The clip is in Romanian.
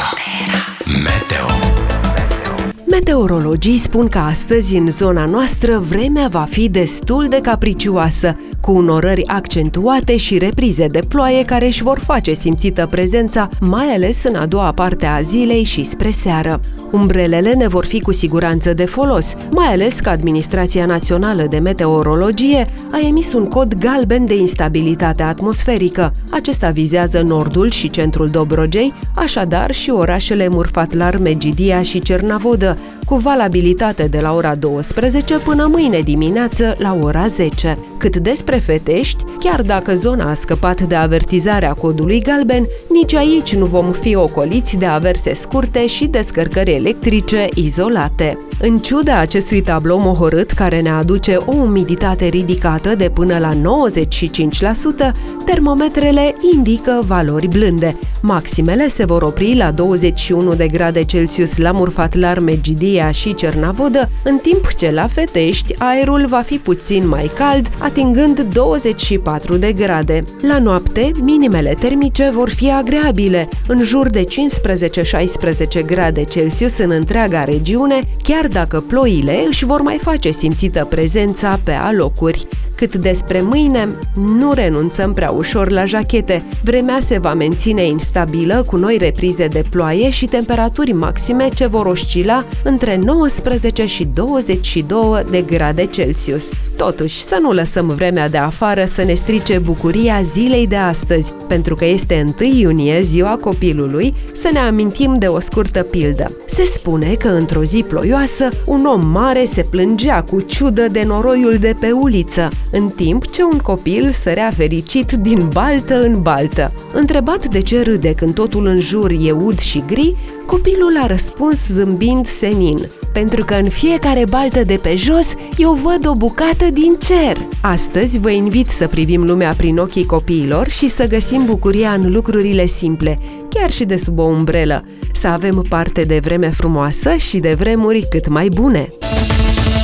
Meteo. Meteorologii spun că astăzi în zona noastră vremea va fi destul de capricioasă, cu unorări accentuate și reprize de ploaie care își vor face simțită prezența, mai ales în a doua parte a zilei și spre seară. Umbrelele ne vor fi cu siguranță de folos, mai ales că Administrația Națională de Meteorologie a emis un cod galben de instabilitate atmosferică. Acesta vizează nordul și centrul Dobrogei, așadar și orașele Murfatlar, Megidia și Cernavodă, cu valabilitate de la ora 12 până mâine dimineață la ora 10. Cât despre Fetești, chiar dacă zona a scăpat de avertizarea codului galben, nici aici nu vom fi ocoliți de averse scurte și descărcări electrice izolate. În ciuda acestui tablou mohorât care ne aduce o umiditate ridicată de până la 95%, termometrele indică valori blânde. Maximele se vor opri la 21 de grade Celsius la Murfatlar, Megidia și Cernavodă, în timp ce la Fetești aerul va fi puțin mai cald, atingând 24 de grade. La noapte, minimele termice vor fi agreabile, în jur de 15-16 grade Celsius în întreaga regiune, chiar dacă ploile își vor mai face simțită prezența pe alocuri. Cât despre mâine, nu renunțăm prea ușor la jachete. Vremea se va menține instabilă, cu noi reprize de ploaie și temperaturi maxime ce vor oscila între 19 și 22 de grade Celsius. Totuși, să nu lăsăm vremea de afară să ne strice bucuria zilei de astăzi. Pentru că este 1 iunie, ziua copilului, să ne amintim de o scurtă pildă. Se spune că într-o zi ploioasă, un om mare se plângea cu ciudă de noroiul de pe uliță, în timp ce un copil sărea fericit din baltă în baltă. Întrebat de ce râde când totul în jur e ud și gri, copilul a răspuns zâmbind senin: pentru că în fiecare baltă de pe jos eu văd o bucată din cer. Astăzi vă invit să privim lumea prin ochii copiilor și să găsim bucuria în lucrurile simple, chiar și de sub o umbrelă. Să avem parte de vreme frumoasă și de vremuri cât mai bune.